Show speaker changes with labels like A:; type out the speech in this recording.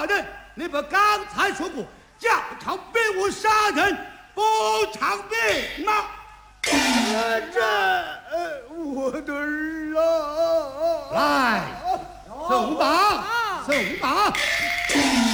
A: 杀人，你不刚才说过教场逼我杀人，不偿命吗？
B: 我的儿啊！
A: 来，送吧，送吧。